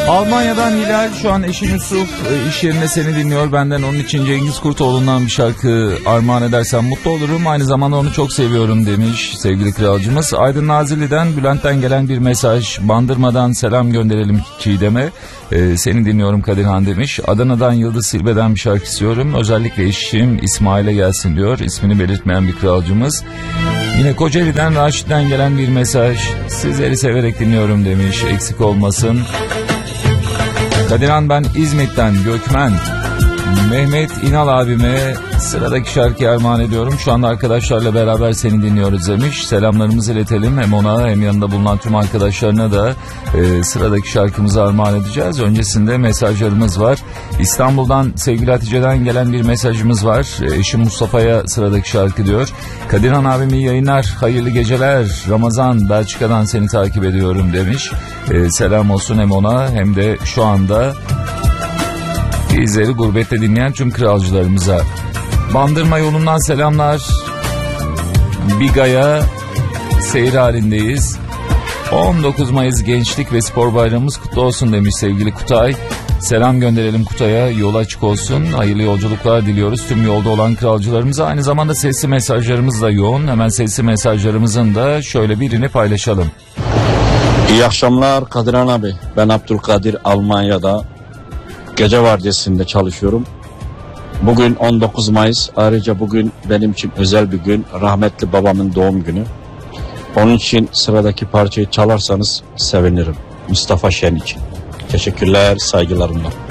Almanya'dan Hilal, şu an eşi Yusuf iş yerinde seni dinliyor. Benden onun için Cengiz Kurtoğlu'ndan bir şarkı armağan edersen mutlu olurum. Aynı zamanda onu çok seviyorum demiş sevgili kralcımız. Aydın Nazilli'den Bülent'ten gelen bir mesaj. Bandırmadan selam gönderelim Çiğdem'e. Seni dinliyorum Kadirhan demiş. Adana'dan Yıldız Silbe'den bir şarkı istiyorum. Özellikle eşim İsmail'e gelsin diyor. İsmini belirtmeyen bir kralcımız. Yine Kocaeli'den Raşit'ten gelen bir mesaj. Sizleri severek dinliyorum demiş. Eksik olmasın. Kadirhan, ben İzmit'ten Gökmen. Mehmet İnal abime sıradaki şarkıyı armağan ediyorum. Şu anda arkadaşlarla beraber seni dinliyoruz demiş. Selamlarımızı iletelim. Hem ona hem yanında bulunan tüm arkadaşlarına da sıradaki şarkımızı armağan edeceğiz. Öncesinde mesajlarımız var. İstanbul'dan sevgili Hatice'den gelen bir mesajımız var. Eşim Mustafa'ya sıradaki şarkı diyor. Kadirhan abim iyi yayınlar, hayırlı geceler. Ramazan, Belçika'dan seni takip ediyorum demiş. Selam olsun hem ona hem de şu anda bizleri gurbette dinleyen tüm kralcılarımıza. Bandırma yolundan selamlar. Biga'ya seyir halindeyiz. 19 Mayıs Gençlik ve Spor Bayramımız kutlu olsun demiş sevgili Kutay. Selam gönderelim Kutay'a, yol açık olsun. Hayırlı yolculuklar diliyoruz tüm yolda olan kralcılarımıza. Aynı zamanda sesli mesajlarımız da yoğun. Hemen sesli mesajlarımızın da şöyle birini paylaşalım. İyi akşamlar Kadirhan abi. Ben Abdülkadir, Almanya'da gece vardiyasında çalışıyorum. Bugün 19 Mayıs. Ayrıca bugün benim için özel bir gün. Rahmetli babamın doğum günü. Onun için sıradaki parçayı çalarsanız sevinirim. Mustafa Şen için. Teşekkürler, saygılarımla.